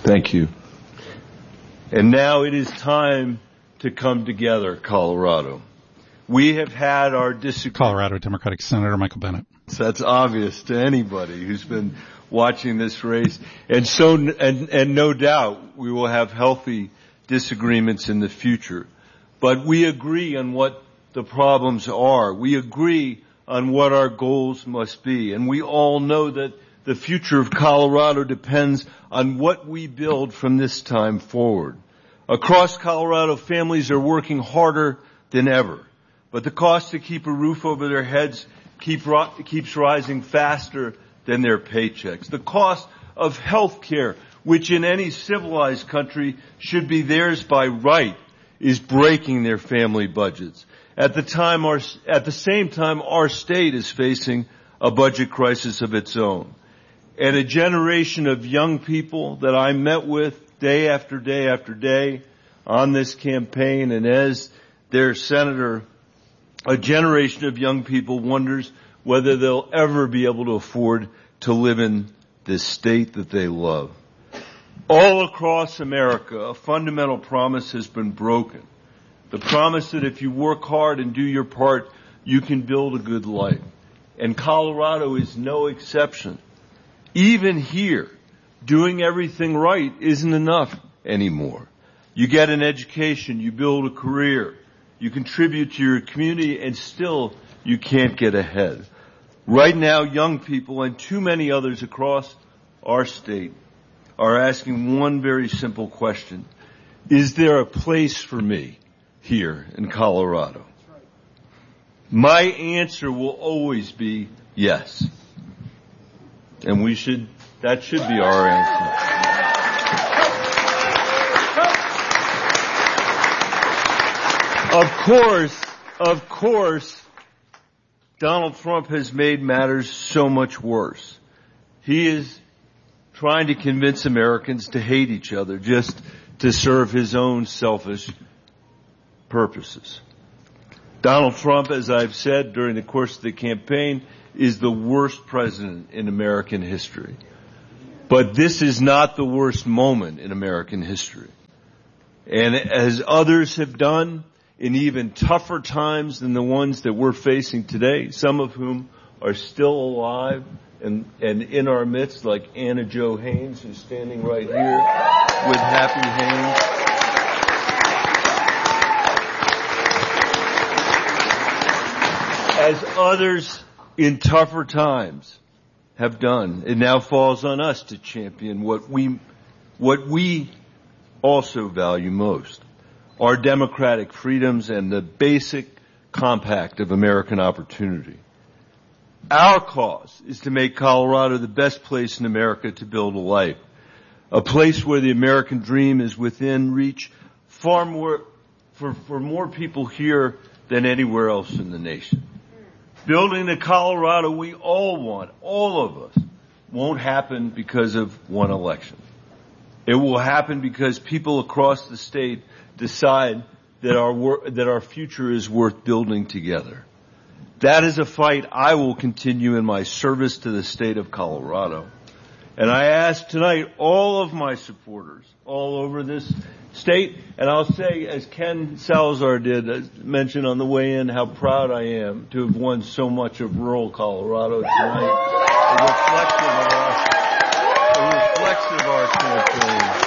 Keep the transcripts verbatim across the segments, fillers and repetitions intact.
Thank you. And now it is time to come together, Colorado. We have had our disagreements. Colorado Democratic Senator Michael Bennet. That's obvious to anybody who's been watching this race. And so, and, and no doubt we will have healthy disagreements in the future. But we agree on what the problems are. We agree on what our goals must be. And we all know that the future of Colorado depends on what we build from this time forward. Across Colorado, families are working harder than ever. But the cost to keep a roof over their heads keep, keeps rising faster than their paychecks. The cost of health care, which in any civilized country should be theirs by right, is breaking their family budgets. At the time, our, at the same time, our state is facing a budget crisis of its own. And a generation of young people that I met with day after day after day on this campaign, and as their senator, a generation of young people wonders whether they'll ever be able to afford to live in this state that they love. All across America, a fundamental promise has been broken. The promise that if you work hard and do your part, you can build a good life. And Colorado is no exception. Even here, doing everything right isn't enough anymore. You get an education, you build a career, you contribute to your community, and still you can't get ahead. Right now, young people and too many others across our state are asking one very simple question. Is there a place for me here in Colorado? My answer will always be yes. And we should, that should be our answer. Of course, of course, Donald Trump has made matters so much worse. He is trying to convince Americans to hate each other just to serve his own selfish purposes. Donald Trump, as I've said during the course of the campaign, is the worst president in American history. But this is not the worst moment in American history. And as others have done in even tougher times than the ones that we're facing today, some of whom are still alive and, and in our midst, like Anna Jo Haynes, who's standing right here with Happy Haynes. As others in tougher times have done, it now falls on us to champion what we, what we also value most, our democratic freedoms and the basic compact of American opportunity. Our cause is to make Colorado the best place in America to build a life, a place where the American dream is within reach far more, for, for more people here than anywhere else in the nation. Building the Colorado we all want, all of us, won't happen because of one election. It will happen because people across the state decide that our wor- that our future is worth building together. That is a fight I will continue in my service to the state of Colorado. And I ask tonight all of my supporters all over this state, and I'll say, as Ken Salazar did, uh, mention on the way in, how proud I am to have won so much of rural Colorado tonight. A reflection of our, a reflection of our campaign.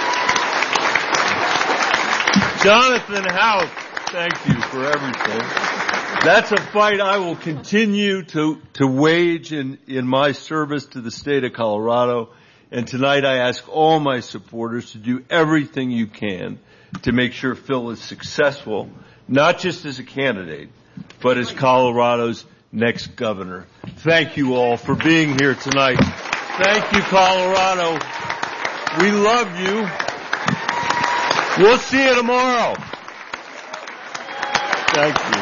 Jonathan House, thank you for everything. That's a fight I will continue to, to wage in, in my service to the state of Colorado. And tonight I ask all my supporters to do everything you can to make sure Phil is successful, not just as a candidate, but as Colorado's next governor. Thank you all for being here tonight. Thank you, Colorado. We love you. We'll see you tomorrow. Thank you.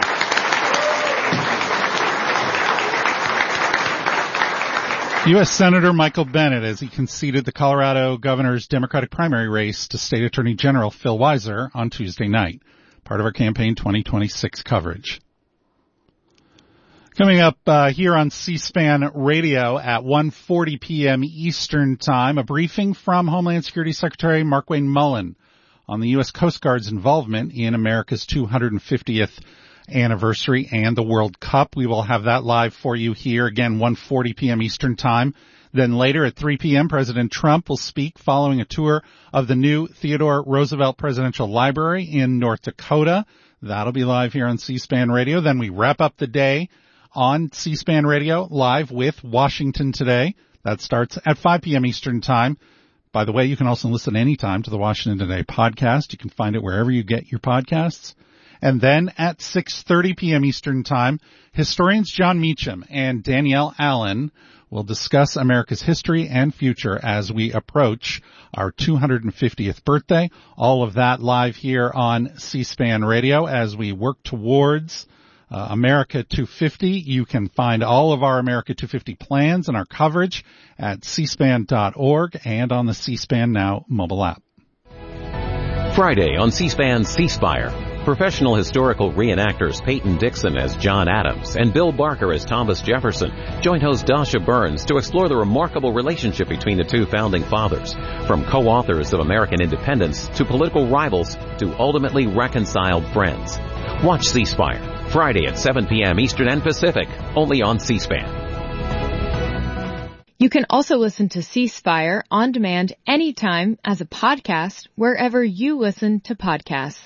U S Senator Michael Bennet, as he conceded the Colorado governor's Democratic primary race to State Attorney General Phil Weiser on Tuesday night, part of our campaign twenty twenty-six coverage. Coming up uh, here on C-SPAN Radio at one forty p.m. Eastern Time, a briefing from Homeland Security Secretary Markwayne Mullin on the U S. Coast Guard's involvement in America's two hundred fiftieth anniversary and the World Cup. We will have that live for you here, again, one forty p.m. Eastern Time. Then later at three p.m., President Trump will speak following a tour of the new Theodore Roosevelt Presidential Library in North Dakota. That'll be live here on C-SPAN Radio. Then we wrap up the day on C-SPAN Radio live with Washington Today. That starts at five p.m. Eastern Time. By the way, you can also listen anytime to the Washington Today podcast. You can find it wherever you get your podcasts. And then at six thirty p.m. Eastern Time, historians John Meacham and Danielle Allen will discuss America's history and future as we approach our two hundred fiftieth birthday. All of that live here on C-SPAN Radio as we work towards uh, America two fifty. You can find all of our America two fifty plans and our coverage at c span dot org and on the C-SPAN Now mobile app. Friday on C-SPAN C-Spire. Professional historical reenactors Peyton Dixon as John Adams and Bill Barker as Thomas Jefferson join host Dasha Burns to explore the remarkable relationship between the two founding fathers, from co-authors of American independence to political rivals to ultimately reconciled friends. Watch C-Spire, Friday at seven p.m. Eastern and Pacific, only on C-SPAN. You can also listen to C-Spire on demand anytime as a podcast wherever you listen to podcasts.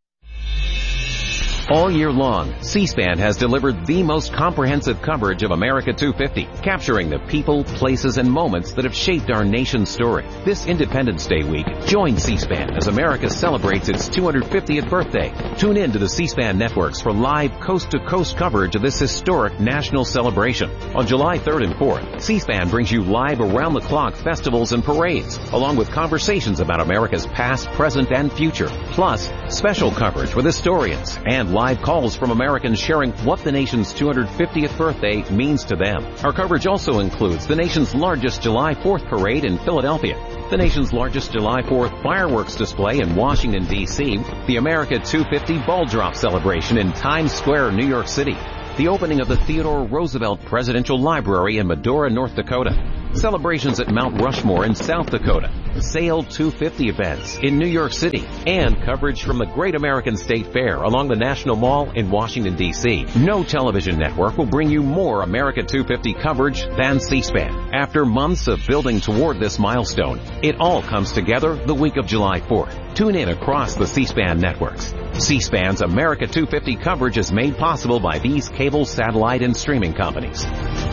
All year long, C-SPAN has delivered the most comprehensive coverage of America two fifty, capturing the people, places, and moments that have shaped our nation's story. This Independence Day week, join C-SPAN as America celebrates its two hundred fiftieth birthday. Tune in to the C-SPAN networks for live coast-to-coast coverage of this historic national celebration. On July third and fourth, C-SPAN brings you live around-the-clock festivals and parades, along with conversations about America's past, present, and future, plus special coverage with historians and live calls from Americans sharing what the nation's two hundred fiftieth birthday means to them. Our coverage also includes the nation's largest July fourth parade in Philadelphia, the nation's largest July fourth fireworks display in Washington, D C, the America two fifty ball drop celebration in Times Square, New York City, the opening of the Theodore Roosevelt Presidential Library in Medora, North Dakota, celebrations at Mount Rushmore in South Dakota, Sail two fifty events in New York City, and coverage from the Great American State Fair along the National Mall in Washington, D C. No television network will bring you more America two fifty coverage than C-SPAN. After months of building toward this milestone, it all comes together the week of July fourth. Tune in across the C-SPAN networks. C-SPAN's America two fifty coverage is made possible by these cable, satellite, and streaming companies.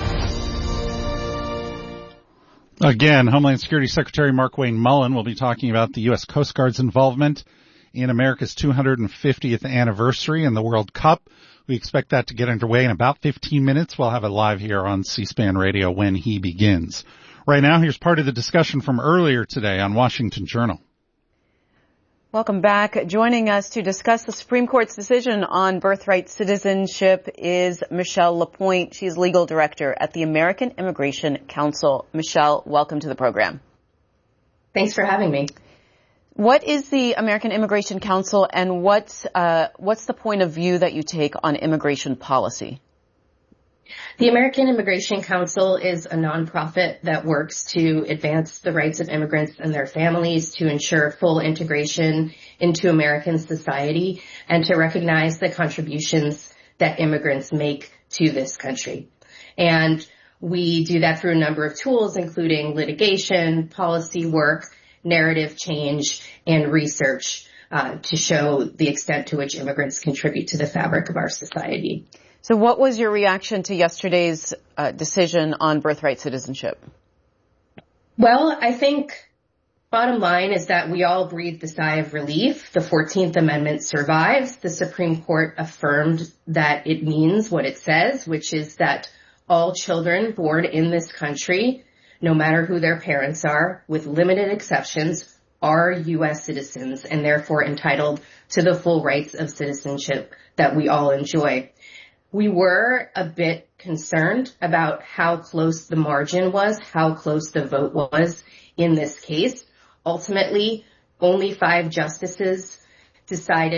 Again, Homeland Security Secretary Markwayne Mullin will be talking about the U S. Coast Guard's involvement in America's two hundred fiftieth anniversary and the World Cup. We expect that to get underway in about fifteen minutes. We'll have it live here on C-SPAN Radio when he begins. Right now, here's part of the discussion from earlier today on Washington Journal. Welcome back. Joining us to discuss the Supreme Court's decision on birthright citizenship is Michelle LaPointe. She's legal director at the American Immigration Council. Michelle, welcome to the program. Thanks for having me. What is the American Immigration Council, and what's, uh, what's the point of view that you take on immigration policy? The American Immigration Council is a nonprofit that works to advance the rights of immigrants and their families, to ensure full integration into American society, and to recognize the contributions that immigrants make to this country. And we do that through a number of tools, including litigation, policy work, narrative change, and research uh, to show the extent to which immigrants contribute to the fabric of our society. So what was your reaction to yesterday's uh, decision on birthright citizenship? Well, I think bottom line is that we all breathed a sigh of relief. The fourteenth Amendment survives. The Supreme Court affirmed that it means what it says, which is that all children born in this country, no matter who their parents are, with limited exceptions, are U S citizens and therefore entitled to the full rights of citizenship that we all enjoy. We were a bit concerned about how close the margin was, how close the vote was in this case. Ultimately, only five justices decided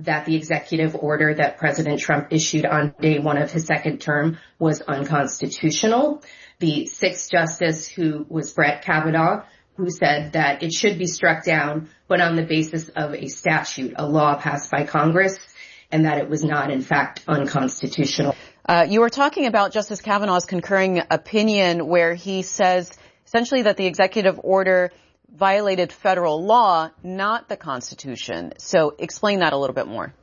that the executive order that President Trump issued on day one of his second term was unconstitutional. The sixth justice, who was Brett Kavanaugh, who said that it should be struck down, but on the basis of a statute, a law passed by Congress, and that it was not, in fact, unconstitutional. Uh, you were talking about Justice Kavanaugh's concurring opinion where he says essentially that the executive order violated federal law, not the Constitution. So explain that a little bit more.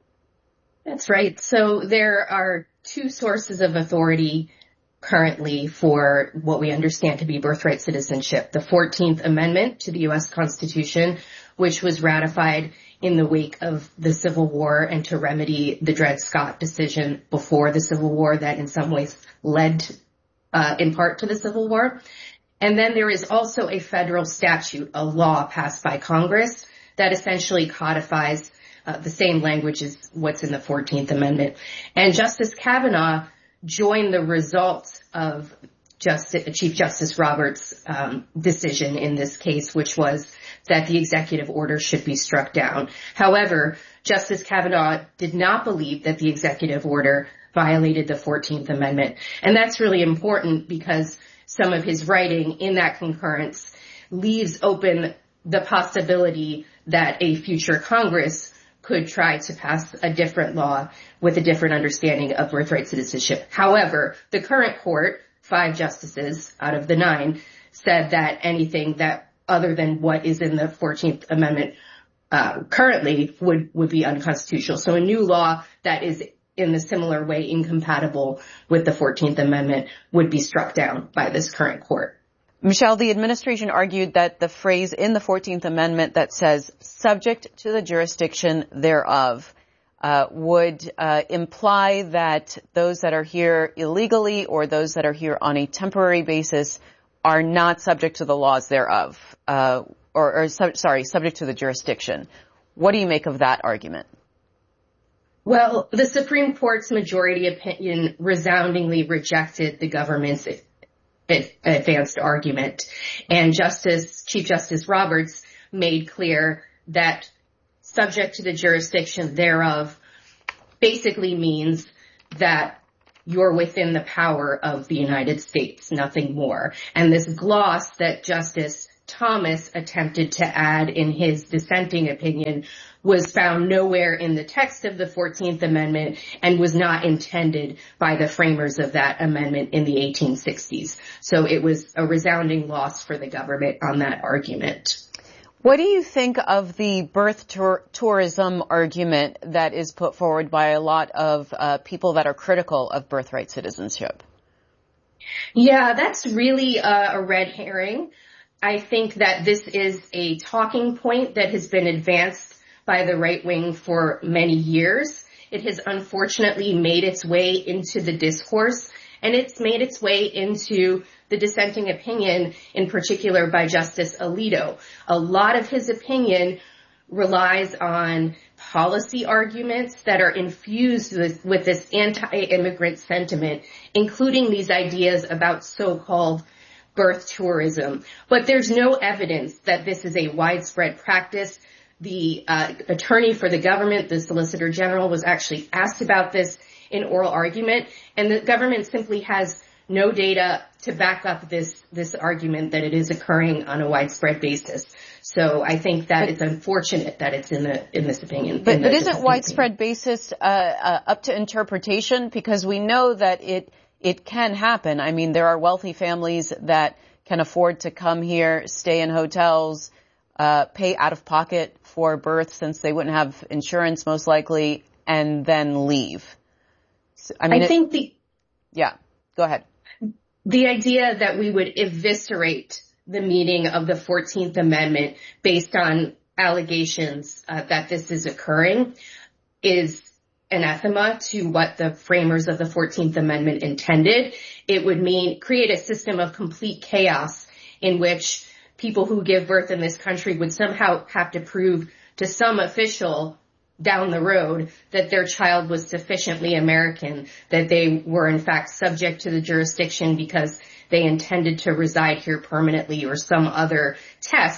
That's right. So there are two sources of authority currently for what we understand to be birthright citizenship. The fourteenth Amendment to the U S Constitution, which was ratified in the wake of the Civil War and to remedy the Dred Scott decision before the Civil War that in some ways led uh, in part to the Civil War. And then there is also a federal statute, a law passed by Congress that essentially codifies uh, the same language as what's in the fourteenth Amendment. And Justice Kavanaugh joined the results of Justice, Chief Justice Roberts' um, decision in this case, which was that the executive order should be struck down. However, Justice Kavanaugh did not believe that the executive order violated the fourteenth Amendment. And that's really important because some of his writing in that concurrence leaves open the possibility that a future Congress could try to pass a different law with a different understanding of birthright citizenship. However, the current court, five justices out of the nine, said that anything that other than what is in the fourteenth Amendment uh, currently would, would be unconstitutional. So a new law that is in a similar way incompatible with the fourteenth Amendment would be struck down by this current court. Michelle, the administration argued that the phrase in the fourteenth Amendment that says subject to the jurisdiction thereof uh, would uh, imply that those that are here illegally or those that are here on a temporary basis are not subject to the laws thereof, uh, or, or su- sorry, subject to the jurisdiction. What do you make of that argument? Well, the Supreme Court's majority opinion resoundingly rejected the government's advanced argument. And Justice, Chief Justice Roberts made clear that subject to the jurisdiction thereof basically means that you're within the power of the United States, nothing more. And this gloss that Justice Thomas attempted to add in his dissenting opinion was found nowhere in the text of the fourteenth Amendment and was not intended by the framers of that amendment in the eighteen sixties. So it was a resounding loss for the government on that argument. What do you think of the birth tour- tourism argument that is put forward by a lot of uh, people that are critical of birthright citizenship? Yeah, that's really uh, a red herring. I think that this is a talking point that has been advanced by the right wing for many years. It has unfortunately made its way into the discourse, and it's made its way into the dissenting opinion, in particular by Justice Alito. A lot of his opinion relies on policy arguments that are infused with, with this anti-immigrant sentiment, including these ideas about so-called birth tourism. But there's no evidence that this is a widespread practice. The uh, attorney for the government, the Solicitor General, was actually asked about this in oral argument, and the government simply has no data to back up this this argument that it is occurring on a widespread basis. So I think that but, it's unfortunate that it's in the in this opinion. But, but the, isn't widespread opinion. basis uh, uh, up to interpretation? Because we know that it it can happen. I mean, there are wealthy families that can afford to come here, stay in hotels, uh, pay out of pocket for birth since they wouldn't have insurance most likely, and then leave. So, I mean, I it, think the yeah. Go ahead. The idea that we would eviscerate the meaning of the fourteenth Amendment based on allegations uh, that this is occurring is anathema to what the framers of the fourteenth Amendment intended. It would mean create a system of complete chaos in which people who give birth in this country would somehow have to prove to some official down the road that their child was sufficiently American, that they were in fact subject to the jurisdiction because they intended to reside here permanently or some other test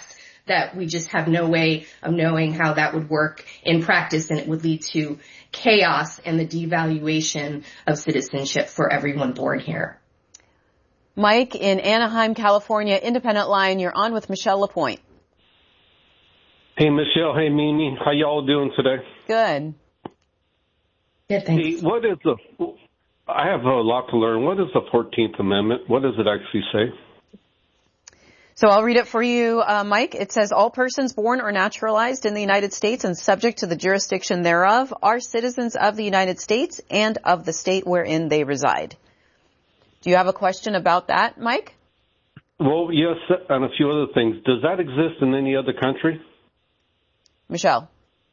that we just have no way of knowing how that would work in practice, and it would lead to chaos and the devaluation of citizenship for everyone born here. Mike in Anaheim, California, Independent Line, you're on with Michelle LaPointe. Hey, Michelle. Hey, Mimi. How y'all doing today? Good. Good, thanks. Hey, what is the, I have a lot to learn. What is the fourteenth Amendment? What does it actually say? So I'll read it for you, uh, Mike. It says, all persons born or naturalized in the United States and subject to the jurisdiction thereof are citizens of the United States and of the state wherein they reside. Do you have a question about that, Mike? Well, yes, and a few other things. Does that exist in any other country? Michelle.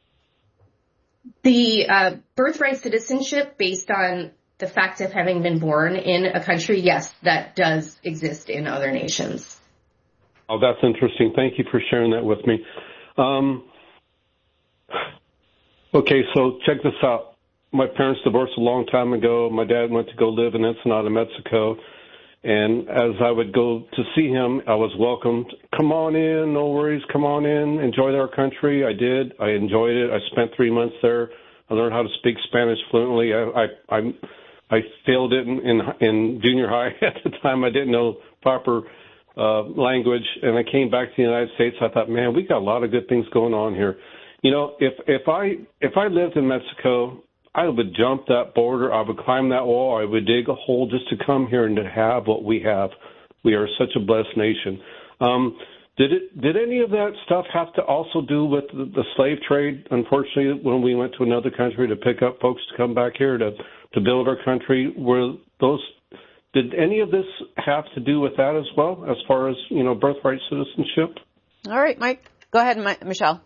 The uh, birthright citizenship based on the fact of having been born in a country, yes, that does exist in other nations. Oh, that's interesting. Thank you for sharing that with me. Um, okay, so check this out. My parents divorced a long time ago. My dad went to go live in Ensenada, Mexico. And as I would go to see him, I was welcomed. Come on in, no worries, come on in, enjoy our country. I did. I enjoyed it. I spent three months there. I learned how to speak Spanish fluently. I I, I, I failed it in, in, in junior high at the time. I didn't know proper uh, language, and I came back to the United States. I thought, man, we got a lot of good things going on here. You know, if if I if I lived in Mexico, I would jump that border. I would climb that wall. I would dig a hole just to come here and to have what we have. We are such a blessed nation. Um, did it? Did any of that stuff have to also do with the, the slave trade? Unfortunately, when we went to another country to pick up folks to come back here to to build our country, were those? Did any of this have to do with that as well, as far as, you know, birthright citizenship? All right, Mike. Go ahead, Mi- Michelle.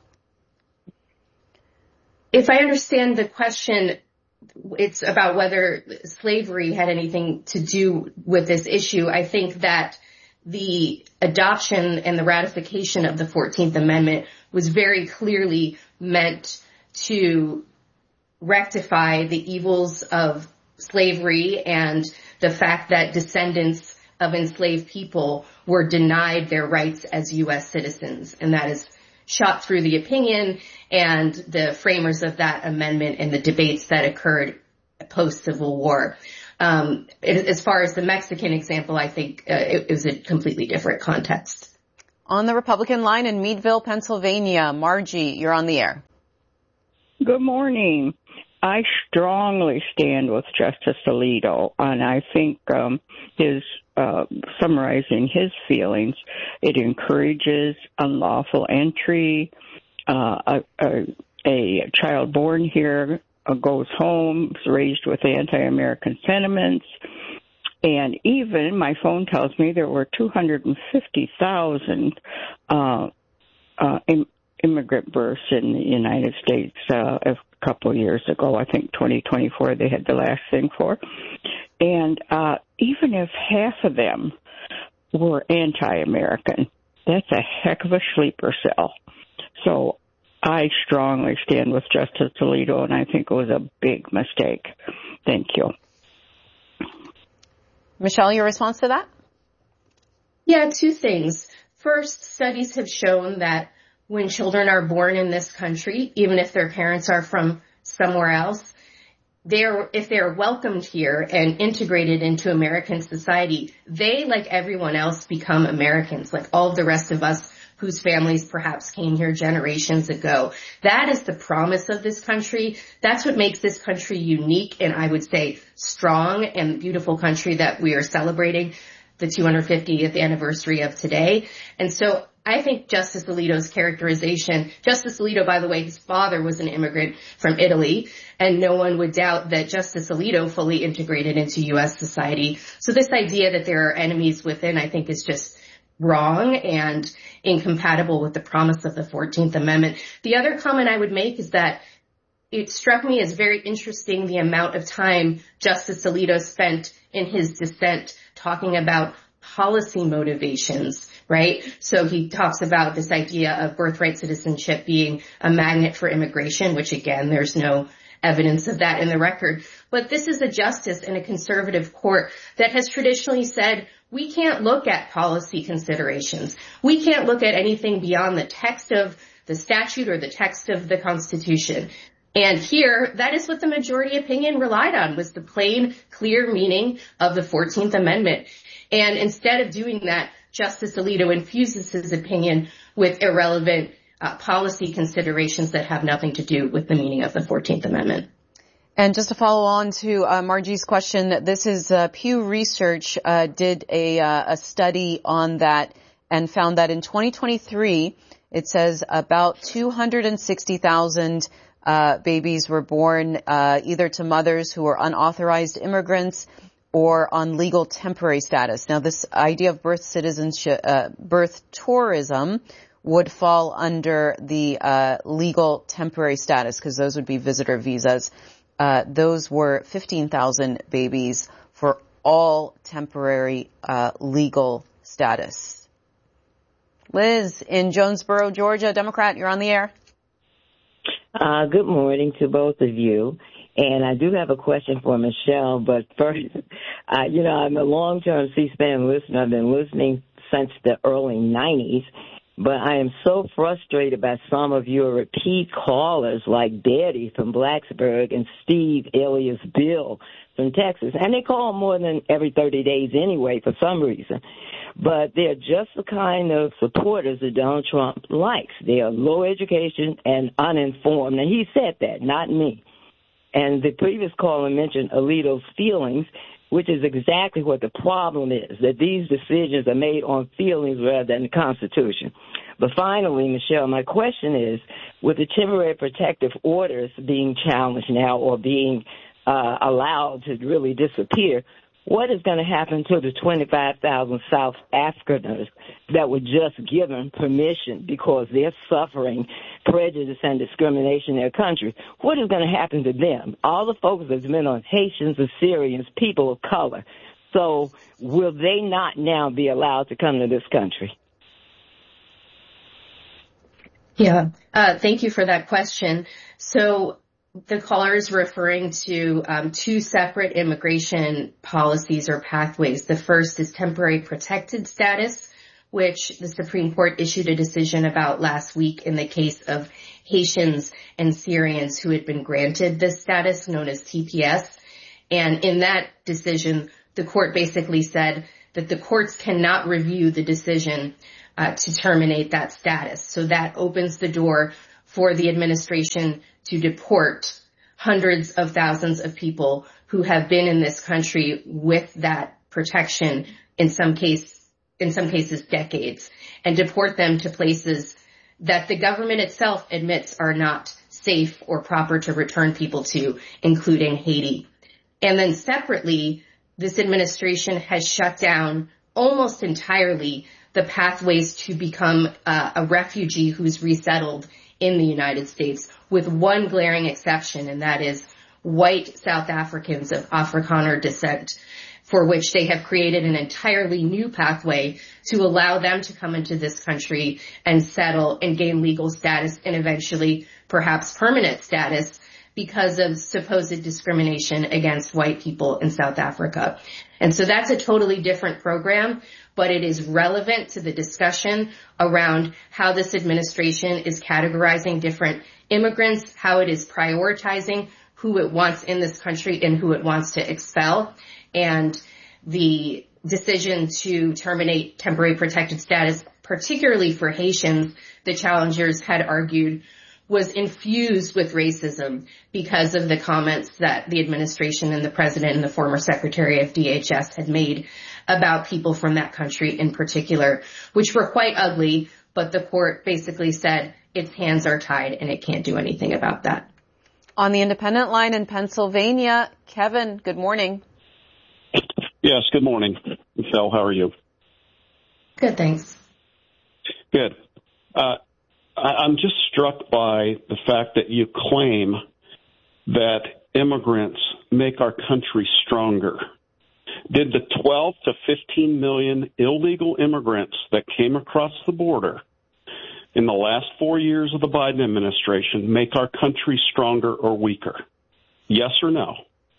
If I understand the question, it's about whether slavery had anything to do with this issue. I think that the adoption and the ratification of the fourteenth Amendment was very clearly meant to rectify the evils of slavery and the fact that descendants of enslaved people were denied their rights as U S citizens. And that is shot through the opinion and the framers of that amendment and the debates that occurred post-Civil War. Um, as far as the Mexican example, I think uh, it, it was a completely different context. On the Republican line in Meadville, Pennsylvania, Margie, you're on the air. Good morning. I strongly stand with Justice Alito, and I think um, his uh, summarizing his feelings, it encourages unlawful entry. Uh, a, a, a child born here uh, goes home, is raised with anti-American sentiments, and even my phone tells me there were two hundred fifty thousand uh, uh, im- immigrant births in the United States uh, a couple of years ago. I think twenty twenty-four they had the last thing for. And uh, even if half of them were anti-American, that's a heck of a sleeper cell. So I strongly stand with Justice Alito, and I think it was a big mistake. Thank you. Michelle, your response to that? Yeah, two things. First, studies have shown that when children are born in this country, even if their parents are from somewhere else, they're, if they're welcomed here and integrated into American society, they, like everyone else, become Americans, like all of the rest of us whose families perhaps came here generations ago. That is the promise of this country. That's what makes this country unique and I would say strong and beautiful country that we are celebrating the two hundred fiftieth anniversary of today. And so I think Justice Alito's characterization, Justice Alito, by the way, his father was an immigrant from Italy, and no one would doubt that Justice Alito fully integrated into U S society. So this idea that there are enemies within, I think, is just wrong and incompatible with the promise of the fourteenth Amendment. The other comment I would make is that it struck me as very interesting the amount of time Justice Alito spent in his dissent talking about policy motivations, right? So he talks about this idea of birthright citizenship being a magnet for immigration, which again, there's no evidence of that in the record. But this is a justice in a conservative court that has traditionally said, we can't look at policy considerations. We can't look at anything beyond the text of the statute or the text of the Constitution. And here, that is what the majority opinion relied on, was the plain, clear meaning of the fourteenth Amendment. And instead of doing that, Justice Alito infuses his opinion with irrelevant uh, policy considerations that have nothing to do with the meaning of the fourteenth Amendment. And just to follow on to uh, Margie's question, this is uh, Pew Research uh, did a, uh, a study on that and found that in twenty twenty-three, it says about two hundred sixty thousand uh, babies were born uh, either to mothers who were unauthorized immigrants or on legal temporary status. Now, this idea of birth citizenship, uh, birth tourism would fall under the uh, legal temporary status because those would be visitor visas. Uh, those were fifteen thousand babies for all temporary uh, legal status. Liz in Jonesboro, Georgia, Democrat, you're on the air. Uh, good morning to both of you. And I do have a question for Michelle, but first, uh, you know, I'm a long-term C-SPAN listener. I've been listening since the early nineties, but I am so frustrated by some of your repeat callers like Daddy from Blacksburg and Steve alias Bill from Texas. And they call more than every thirty days anyway for some reason. But they're just the kind of supporters that Donald Trump likes. They are low education and uninformed, and he said that, not me. And the previous caller mentioned Alito's feelings, which is exactly what the problem is, that these decisions are made on feelings rather than the Constitution. But finally, Michelle, my question is, with the temporary protective orders being challenged now or being uh, allowed to really disappear, what is going to happen to the twenty-five thousand South Africaners that were just given permission because they're suffering prejudice and discrimination in their country? What is going to happen to them? All the focus has been on Haitians, Assyrians, people of color. So will they not now be allowed to come to this country? Yeah, uh, thank you for that question. So the caller is referring to um, two separate immigration policies or pathways. The first is temporary protected status, which the Supreme Court issued a decision about last week in the case of Haitians and Syrians who had been granted this status, known as T P S. And in that decision, the court basically said that the courts cannot review the decision uh, to terminate that status. So that opens the door for the administration to deport hundreds of thousands of people who have been in this country with that protection, in some case, in some cases decades, and deport them to places that the government itself admits are not safe or proper to return people to, including Haiti. And then separately, this administration has shut down almost entirely the pathways to become uh, a refugee who's resettled in the United States, with one glaring exception, and that is white South Africans of Afrikaner descent, for which they have created an entirely new pathway to allow them to come into this country and settle and gain legal status and eventually perhaps permanent status because of supposed discrimination against white people in South Africa. And so that's a totally different program, but it is relevant to the discussion around how this administration is categorizing different immigrants, how it is prioritizing who it wants in this country and who it wants to expel. And the decision to terminate temporary protected status, particularly for Haitians, the challengers had argued was infused with racism because of the comments that the administration and the president and the former secretary of D H S had made about people from that country in particular, which were quite ugly, but the court basically said its hands are tied and it can't do anything about that. On the independent line in Pennsylvania, Kevin, good morning. Yes, good morning, Michelle. How are you? Good, thanks. Good. Uh, I'm just struck by the fact that you claim that immigrants make our country stronger. Did the twelve to fifteen million illegal immigrants that came across the border in the last four years of the Biden administration make our country stronger or weaker? Yes or no?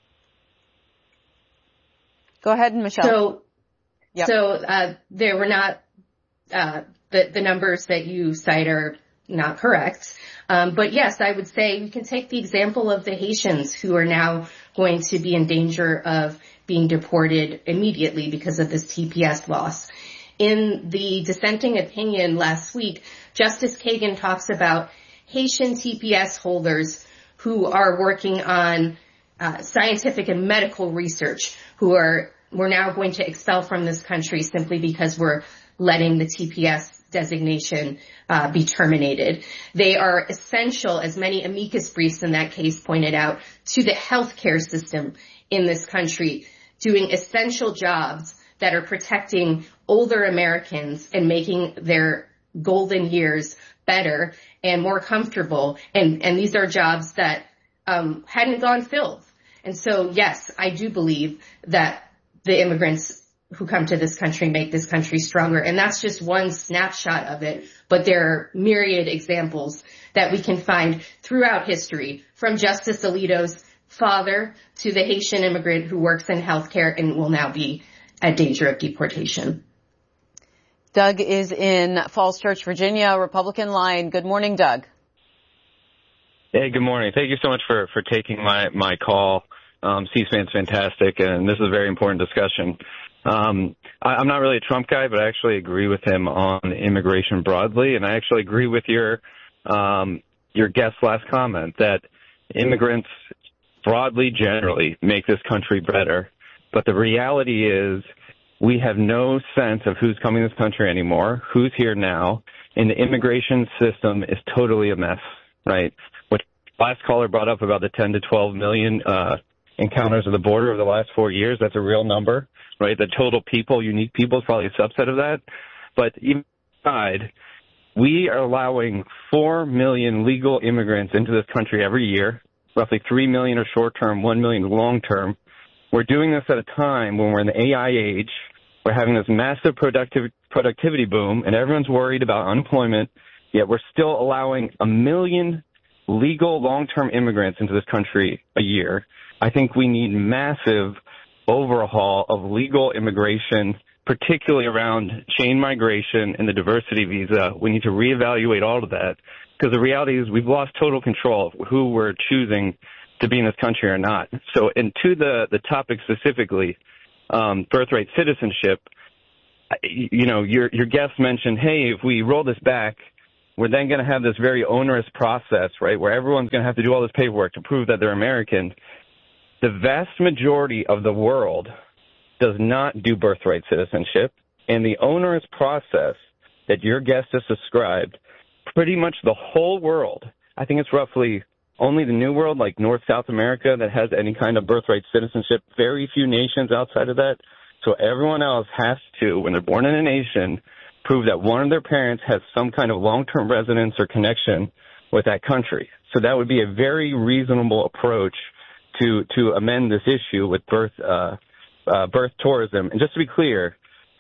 Go ahead, Michelle. So, yep. so uh, there were not uh, the the numbers that you cite are not correct. Um, but yes, I would say we can take the example of the Haitians who are now going to be in danger of being deported immediately because of this T P S loss. In the dissenting opinion last week, Justice Kagan talks about Haitian T P S holders who are working on uh, scientific and medical research, who are we're now going to expel from this country simply because we're letting the T P S designation uh, be terminated. They are essential, as many amicus briefs in that case pointed out, to the healthcare system in this country, doing essential jobs that are protecting older Americans and making their golden years better and more comfortable. And, and these are jobs that um, hadn't gone filled. And so, yes, I do believe that the immigrants who come to this country make this country stronger. And that's just one snapshot of it. But there are myriad examples that we can find throughout history, from Justice Alito's father to the Haitian immigrant who works in healthcare and will now be at danger of deportation. Doug is in Falls Church, Virginia, Republican line. Good morning, Doug. Hey, good morning. Thank you so much for, for taking my, my call. Um, C-SPAN's fantastic, and this is a very important discussion. Um, I, I'm not really a Trump guy, but I actually agree with him on immigration broadly, and I actually agree with your um, your guest's last comment that immigrants broadly, generally, make this country better. But the reality is we have no sense of who's coming to this country anymore, who's here now, and the immigration system is totally a mess, right? What last caller brought up about the ten to twelve million uh, encounters at the border over the last four years, that's a real number, right? The total people, unique people, is probably a subset of that. But even aside, we are allowing four million legal immigrants into this country every year, roughly three million are short-term, one million long-term. We're doing this at a time when we're in the A I age. We're having this massive productiv- productivity boom, and everyone's worried about unemployment, yet we're still allowing a million legal long-term immigrants into this country a year. I think we need massive overhaul of legal immigration, particularly around chain migration and the diversity visa. We need to reevaluate all of that, because the reality is we've lost total control of who we're choosing to be in this country or not. So, and to the, the topic specifically, um, birthright citizenship, you know, your, your guest mentioned, hey, if we roll this back, we're then going to have this very onerous process, right, where everyone's going to have to do all this paperwork to prove that they're American. The vast majority of the world does not do birthright citizenship, and the onerous process that your guest has described, pretty much the whole world, I think it's roughly only the New World, like North, South America, that has any kind of birthright citizenship, very few nations outside of that. So everyone else has to, when they're born in a nation, prove that one of their parents has some kind of long-term residence or connection with that country. So that would be a very reasonable approach to to amend this issue with birth uh, uh, birth tourism. And just to be clear,